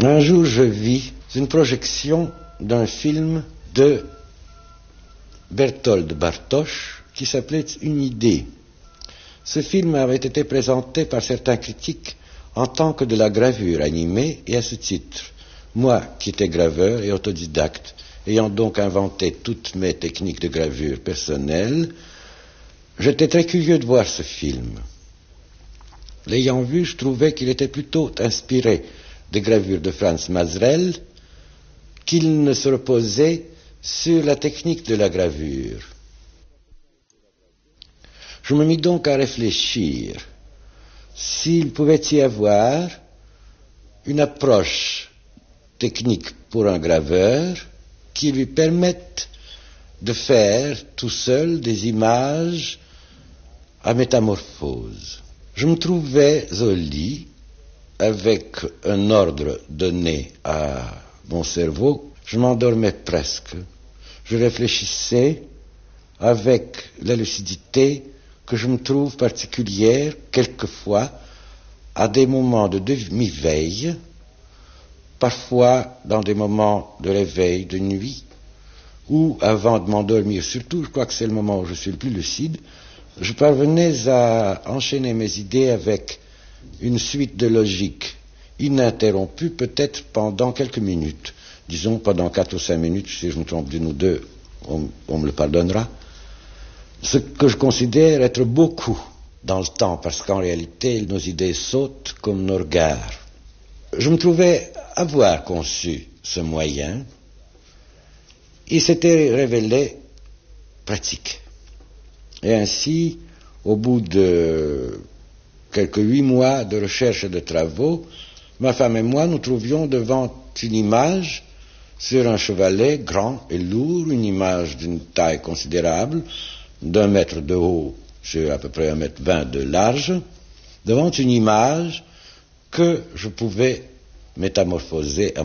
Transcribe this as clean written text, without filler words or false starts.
Un jour, je vis une projection d'un film de Bertolt Bartosz qui s'appelait Une idée. Ce film avait été présenté par certains critiques en tant que de la gravure animée et à ce titre. Moi, qui étais graveur et autodidacte, ayant donc inventé toutes mes techniques de gravure personnelles, j'étais très curieux de voir ce film. L'ayant vu, je trouvais qu'il était plutôt inspiré des gravures de Franz Masereel qu'il ne se reposait sur la technique de la gravure. Je me mis donc à réfléchir s'il pouvait y avoir une approche technique pour un graveur qui lui permette de faire tout seul des images à métamorphose. Je me trouvais au lit avec un ordre donné à mon cerveau. Je m'endormais presque. Je réfléchissais avec la lucidité que je me trouve particulière quelquefois à des moments de demi-veille, parfois dans des moments de réveil de nuit, ou avant de m'endormir, surtout, je crois que c'est le moment où je suis le plus lucide, je parvenais à enchaîner mes idées avec une suite de logique ininterrompue, peut-être pendant quelques minutes, disons pendant 4 ou 5 minutes, si je me trompe d'une ou deux, on me le pardonnera, ce que je considère être beaucoup dans le temps, parce qu'en réalité, nos idées sautent comme nos regards. Je me trouvais avoir conçu ce moyen, il s'était révélé pratique. Et ainsi, au bout de quelques 8 mois de recherche et de travaux, ma femme et moi nous trouvions devant une image sur un chevalet grand et lourd, une image d'une taille considérable, d'1 mètre de haut sur à peu près 1,20 m de large, devant une image que je pouvais métamorphoser à